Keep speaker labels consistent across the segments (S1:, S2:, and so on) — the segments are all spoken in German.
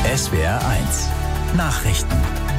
S1: SWR 1 Nachrichten.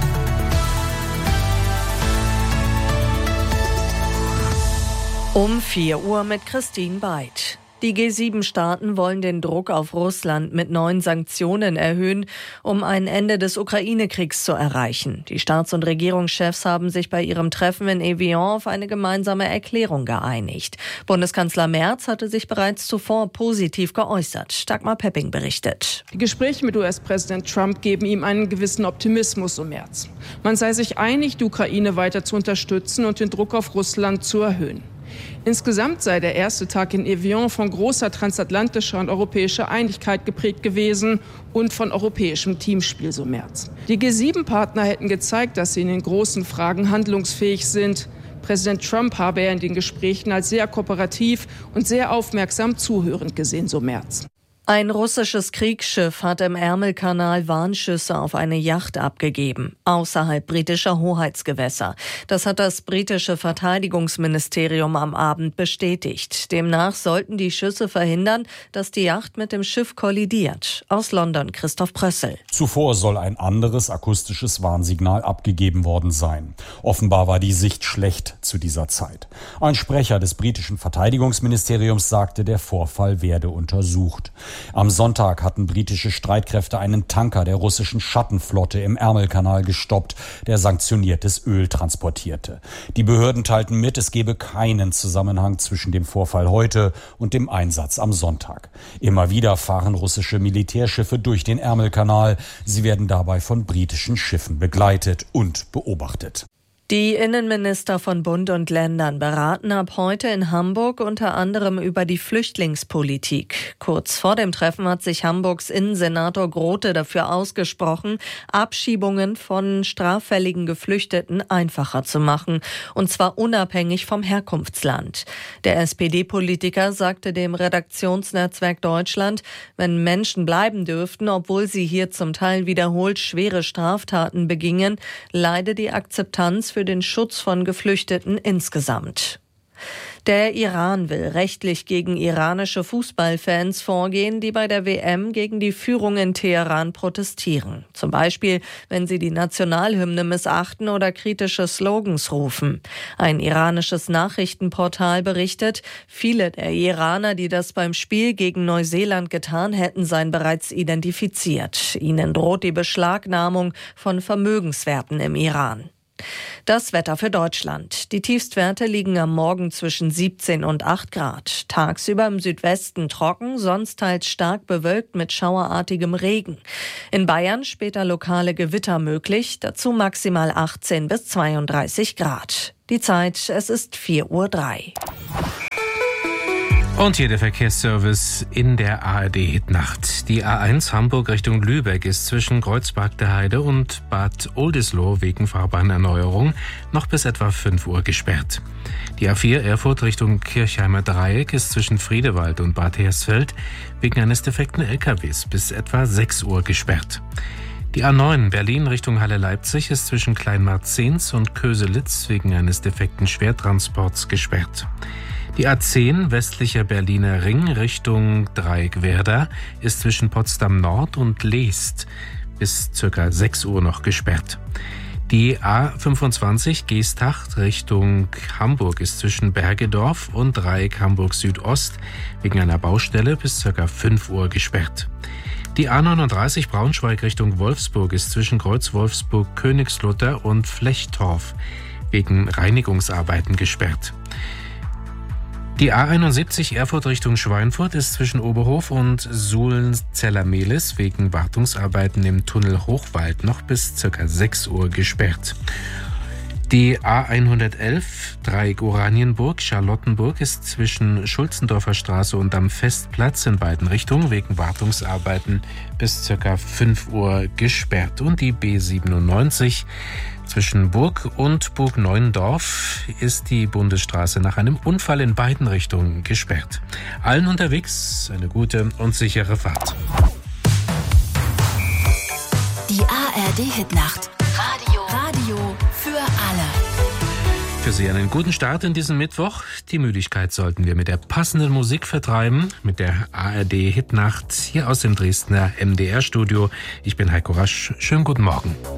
S2: Um 4 Uhr mit Christine Beid. Die G7-Staaten wollen den Druck auf Russland mit neuen Sanktionen erhöhen, um ein Ende des Ukraine-Kriegs zu erreichen. Die Staats- und Regierungschefs haben sich bei ihrem Treffen in Evian auf eine gemeinsame Erklärung geeinigt. Bundeskanzler Merz hatte sich bereits zuvor positiv geäußert. Dagmar Pepping berichtet.
S3: Die Gespräche mit US-Präsident Trump geben ihm einen gewissen Optimismus, so Merz. Man sei sich einig, die Ukraine weiter zu unterstützen und den Druck auf Russland zu erhöhen. Insgesamt sei der erste Tag in Evian von großer transatlantischer und europäischer Einigkeit geprägt gewesen und von europäischem Teamspiel, so Merz. Die G7-Partner hätten gezeigt, dass sie in den großen Fragen handlungsfähig sind. Präsident Trump habe er in den Gesprächen als sehr kooperativ und sehr aufmerksam zuhörend gesehen, so Merz.
S2: Ein russisches Kriegsschiff hat im Ärmelkanal Warnschüsse auf eine Yacht abgegeben, außerhalb britischer Hoheitsgewässer. Das hat das britische Verteidigungsministerium am Abend bestätigt. Demnach sollten die Schüsse verhindern, dass die Yacht mit dem Schiff kollidiert. Aus London Christoph Prössel.
S4: Zuvor soll ein anderes akustisches Warnsignal abgegeben worden sein. Offenbar war die Sicht schlecht zu dieser Zeit. Ein Sprecher des britischen Verteidigungsministeriums sagte, der Vorfall werde untersucht. Am Sonntag hatten britische Streitkräfte einen Tanker der russischen Schattenflotte im Ärmelkanal gestoppt, der sanktioniertes Öl transportierte. Die Behörden teilten mit, es gebe keinen Zusammenhang zwischen dem Vorfall heute und dem Einsatz am Sonntag. Immer wieder fahren russische Militärschiffe durch den Ärmelkanal. Sie werden dabei von britischen Schiffen begleitet und beobachtet.
S2: Die Innenminister von Bund und Ländern beraten ab heute in Hamburg unter anderem über die Flüchtlingspolitik. Kurz vor dem Treffen hat sich Hamburgs Innensenator Grote dafür ausgesprochen, Abschiebungen von straffälligen Geflüchteten einfacher zu machen, und zwar unabhängig vom Herkunftsland. Der SPD-Politiker sagte dem Redaktionsnetzwerk Deutschland, wenn Menschen bleiben dürften, obwohl sie hier zum Teil wiederholt schwere Straftaten begingen, leide die Akzeptanz für den Schutz von Geflüchteten insgesamt. Der Iran will rechtlich gegen iranische Fußballfans vorgehen, die bei der WM gegen die Führung in Teheran protestieren. Zum Beispiel, wenn sie die Nationalhymne missachten oder kritische Slogans rufen. Ein iranisches Nachrichtenportal berichtet, viele der Iraner, die das beim Spiel gegen Neuseeland getan hätten, seien bereits identifiziert. Ihnen droht die Beschlagnahmung von Vermögenswerten im Iran. Das Wetter für Deutschland. Die Tiefstwerte liegen am Morgen zwischen 17 und 8 Grad. Tagsüber im Südwesten trocken, sonst teils stark bewölkt mit schauerartigem Regen. In Bayern später lokale Gewitter möglich, dazu maximal 18 bis 32 Grad. Die Zeit, es ist 4:03 Uhr.
S5: Und hier der Verkehrsservice in der ARD-Hitnacht. Die A1 Hamburg Richtung Lübeck ist zwischen Kreuzberg der Heide und Bad Oldesloe wegen Fahrbahnerneuerung noch bis etwa 5 Uhr gesperrt. Die A4 Erfurt Richtung Kirchheimer Dreieck ist zwischen Friedewald und Bad Hersfeld wegen eines defekten LKWs bis etwa 6 Uhr gesperrt. Die A9 Berlin Richtung Halle-Leipzig ist zwischen Kleinmarzens und Köselitz wegen eines defekten Schwertransports gesperrt. Die A10 westlicher Berliner Ring Richtung Dreieckwerder ist zwischen Potsdam Nord und Leest bis ca. 6 Uhr noch gesperrt. Die A25 Geesthacht Richtung Hamburg ist zwischen Bergedorf und Dreieck Hamburg Südost wegen einer Baustelle bis ca. 5 Uhr gesperrt. Die A39 Braunschweig Richtung Wolfsburg ist zwischen Kreuz Wolfsburg, Königslutter und Flechtorf wegen Reinigungsarbeiten gesperrt. Die A71 Erfurt Richtung Schweinfurt ist zwischen Oberhof und Suhlen-Zellermehlis wegen Wartungsarbeiten im Tunnel Hochwald noch bis ca. 6 Uhr gesperrt. Die A111 Dreieck Oranienburg Charlottenburg ist zwischen Schulzendorfer Straße und am Festplatz in beiden Richtungen wegen Wartungsarbeiten bis ca. 5 Uhr gesperrt. Und die B97 zwischen Burg und Burg Neuendorf ist die Bundesstraße nach einem Unfall in beiden Richtungen gesperrt. Allen unterwegs eine gute und sichere Fahrt.
S6: Die ARD Hitnacht. Radio für alle.
S5: für Sie einen guten Start in diesen Mittwoch. Die Müdigkeit sollten wir mit der passenden Musik vertreiben, mit der ARD Hitnacht hier aus dem Dresdner MDR-Studio. Ich bin Heiko Rasch. Schönen guten Morgen.